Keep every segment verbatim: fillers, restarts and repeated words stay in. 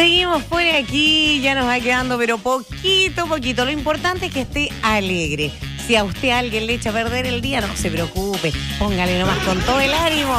Seguimos por aquí, ya nos va quedando, pero poquito, poquito. Lo importante es que esté alegre. Si a usted alguien le echa a perder el día, no se preocupe, póngale nomás con todo el ánimo.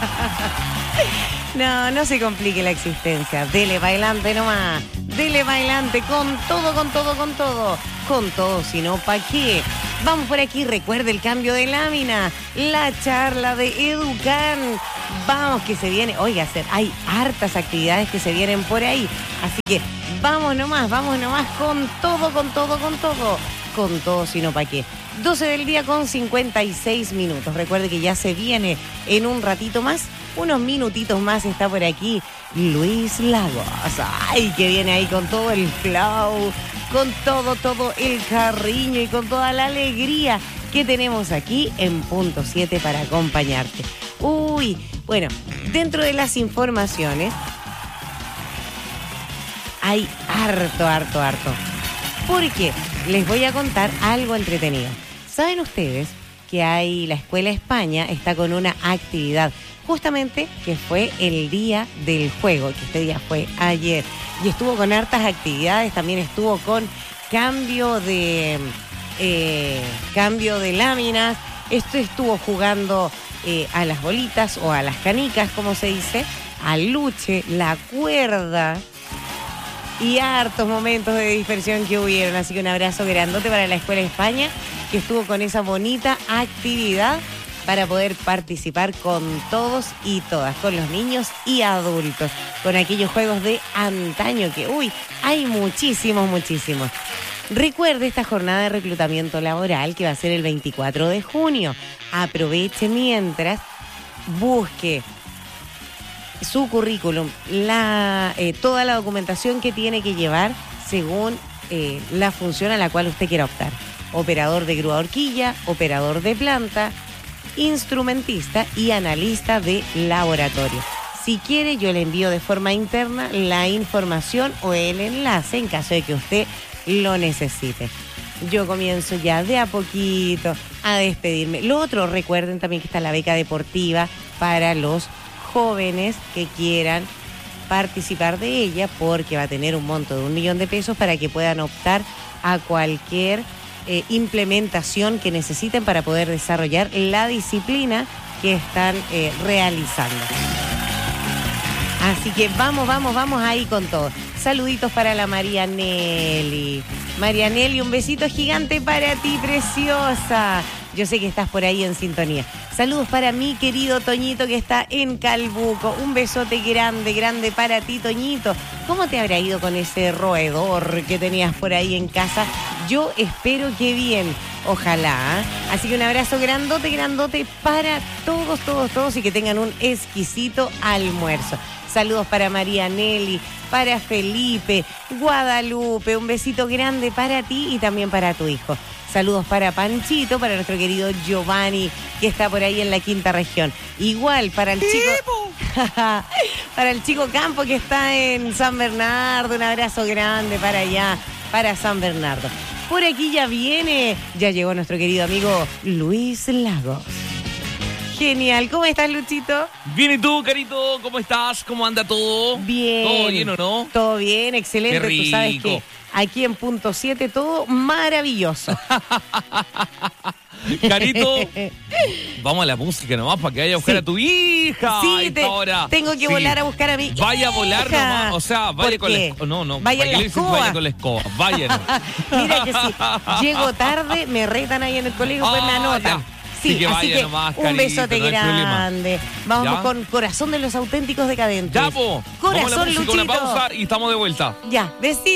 No, no se complique la existencia. Dele bailante nomás. Dele bailante con todo, con todo, con todo. Con todo, si no, ¿pa' qué? Vamos por aquí, recuerde el cambio de lámina. La charla de Educan. Vamos que se viene. Oiga, hay hartas actividades que se vienen por ahí. Así que vamos nomás, vamos nomás con todo, con todo, con todo. Con todo, si no, ¿pa' qué? doce del día con cincuenta y seis minutos. Recuerde que ya se viene en un ratito más. Unos minutitos más está por aquí Luis Lagos. Ay, que viene ahí con todo el flow, con todo, todo el cariño y con toda la alegría que tenemos aquí en Punto siete para acompañarte. Uy, bueno, dentro de las informaciones hay harto, harto, harto. Porque les voy a contar algo entretenido. ¿Saben ustedes que hay la Escuela España está con una actividad justamente que fue el día del juego, que este día fue ayer, y estuvo con hartas actividades, también estuvo con cambio de eh, cambio de láminas, esto estuvo jugando eh, a las bolitas o a las canicas, como se dice, al luche, la cuerda y hartos momentos de dispersión que hubieron, así que un abrazo grandote para la Escuela España, que estuvo con esa bonita actividad para poder participar con todos y todas, con los niños y adultos, con aquellos juegos de antaño que, uy, hay muchísimos, muchísimos. Recuerde esta jornada de reclutamiento laboral que va a ser el veinticuatro de junio. Aproveche mientras, busque su currículum, la, eh, toda la documentación que tiene que llevar según eh, la función a la cual usted quiera optar. Operador de grúa horquilla, operador de planta, instrumentista y analista de laboratorio. Si quiere, yo le envío de forma interna la información o el enlace en caso de que usted lo necesite. Yo comienzo ya de a poquito a despedirme. Lo otro, recuerden también que está la beca deportiva para los jóvenes que quieran participar de ella, porque va a tener un monto de un millón de pesos para que puedan optar a cualquier Eh, implementación que necesiten para poder desarrollar la disciplina que están eh, realizando. Así que vamos, vamos, vamos ahí con todo. Saluditos para la María Nelly. María Nelly, un besito gigante para ti, preciosa. Yo sé que estás por ahí en sintonía. Saludos para mi querido Toñito que está en Calbuco. Un besote grande, grande para ti, Toñito. ¿Cómo te habrá ido con ese roedor que tenías por ahí en casa? Yo espero que bien, ojalá. ¿eh? Así que un abrazo grandote, grandote para todos, todos, todos y que tengan un exquisito almuerzo. Saludos para María Nelly, para Felipe, Guadalupe, un besito grande para ti y también para tu hijo. Saludos para Panchito, para nuestro querido Giovanni, que está por ahí en la quinta región. Igual para el chico, para el chico Campo que está en San Bernardo, un abrazo grande para allá, para San Bernardo. Por aquí ya viene, ya llegó nuestro querido amigo Luis Lagos. Genial, ¿cómo estás, Luchito? Bien, ¿y tú, Carito? ¿Cómo estás? ¿Cómo anda todo? Bien. ¿Todo bien o no? Todo bien, excelente. Qué rico. Tú sabes que aquí en Punto siete todo maravilloso. Carito, vamos a la música nomás para que vaya a buscar sí. a tu hija. Sí, te, tengo que sí. volar a buscar a mi hija. Vaya a volar nomás, o sea, vaya con la escoba. No, no, vaya, en la escoba. vaya con la escoba. Vaya. Mira que si llego tarde, me retan ahí en el colegio, oh, pues me anotan. Ya. Sí, sí, que así que nomás, un carito, besote no grande. Vamos ¿Ya? con Corazón de los Auténticos Decadentes. Ya, po. Corazón, vamos a la música, Luchito. Una pausa y estamos de vuelta. Ya, besito.